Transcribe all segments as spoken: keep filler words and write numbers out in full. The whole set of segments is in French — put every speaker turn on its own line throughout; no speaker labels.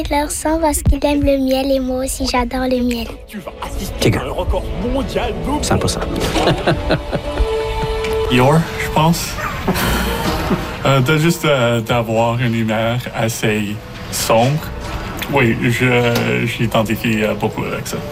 Leur sang parce qu'il aime le miel et moi aussi j'adore le miel.
Tu vas assister à un record mondial de...
cent pour cent.
Yor, je pense. euh, de juste euh, d'avoir une humeur assez sombre. Oui, je, j'identifie euh, beaucoup avec ça.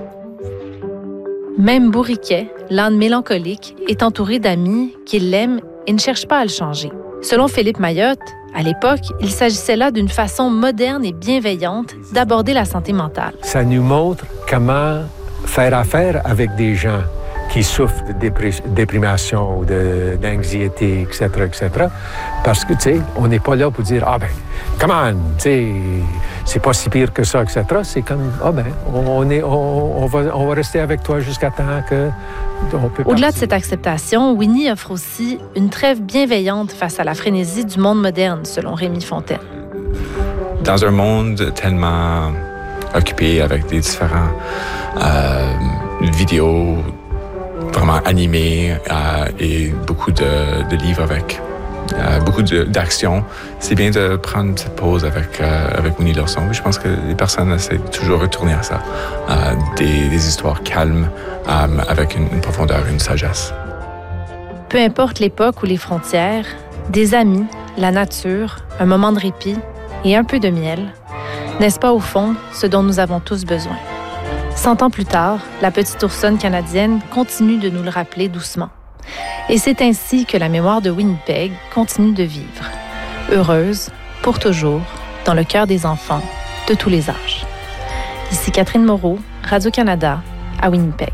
Même Bourriquet, l'âne mélancolique, est entouré d'amis qui l'aiment et ne cherchent pas à le changer. Selon Philippe Mayotte, à l'époque, il s'agissait là d'une façon moderne et bienveillante d'aborder la santé mentale.
Ça nous montre comment faire affaire avec des gens qui souffrent de dépr- déprimation, de, d'anxiété, et cetera, et cetera. Parce que, tu sais, on n'est pas là pour dire « Ah ben, come on, tu sais, c'est pas si pire que ça, et cetera » C'est comme « Ah ben, on, est, on, on, va, on va rester avec toi jusqu'à temps que... »
Au-delà de cette acceptation, Winnie offre aussi une trêve bienveillante face à la frénésie du monde moderne, selon Rémi Fontaine.
Dans un monde tellement occupé avec des différents euh, vidéos vraiment animés euh, et beaucoup de, de livres avec euh, beaucoup de, d'action, c'est bien de prendre cette pause avec, euh, avec Winnie l'ourson. Je pense que les personnes essaient de toujours retourner à ça. Euh, des, des histoires calmes euh, avec une, une profondeur, une sagesse.
Peu importe l'époque ou les frontières, des amis, la nature, un moment de répit et un peu de miel, n'est-ce pas au fond ce dont nous avons tous besoin? Cent ans plus tard, la petite oursonne canadienne continue de nous le rappeler doucement. Et c'est ainsi que la mémoire de Winnipeg continue de vivre. Heureuse, pour toujours, dans le cœur des enfants de tous les âges. Ici Catherine Moreau, Radio-Canada, à Winnipeg.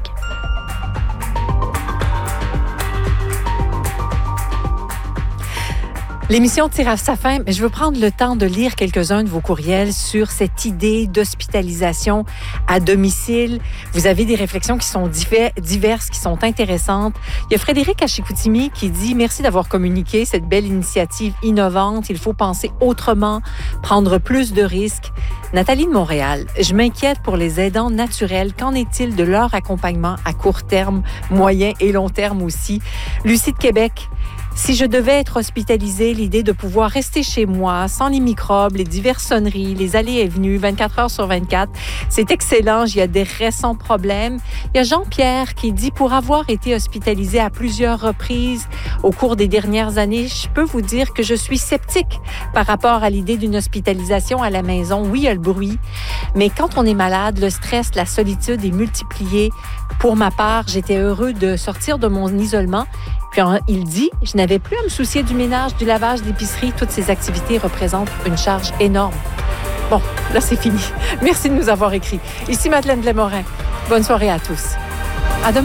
L'émission tire à sa fin, mais je veux prendre le temps de lire quelques-uns de vos courriels sur cette idée d'hospitalisation à domicile. Vous avez des réflexions qui sont diverses, qui sont intéressantes. Il y a Frédéric à Chicoutimi qui dit « Merci d'avoir communiqué cette belle initiative innovante. Il faut penser autrement, prendre plus de risques. » Nathalie de Montréal, « Je m'inquiète pour les aidants naturels. Qu'en est-il de leur accompagnement à court terme, moyen et long terme aussi? » Lucie de Québec, si je devais être hospitalisée, l'idée de pouvoir rester chez moi, sans les microbes, les diverses sonneries, les allées et venues, vingt-quatre heures sur vingt-quatre, c'est excellent. Il y a des récents problèmes. Il y a Jean-Pierre qui dit « Pour avoir été hospitalisé à plusieurs reprises au cours des dernières années, je peux vous dire que je suis sceptique par rapport à l'idée d'une hospitalisation à la maison. Oui, il y a le bruit, mais quand on est malade, le stress, la solitude est multipliée. Pour ma part, j'étais heureux de sortir de mon isolement. » Puis il dit « Je n'avais plus à me soucier du ménage, du lavage, de l'épicerie. Toutes ces activités représentent une charge énorme. » Bon, là, c'est fini. Merci de nous avoir écrit. Ici Madeleine Blais-Morin. Bonne soirée à tous.